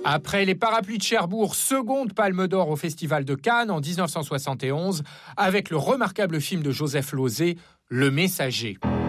Après les parapluies de Cherbourg, seconde palme d'or au Festival de Cannes en 1971, avec le remarquable film de Joseph Losey, Le Messager.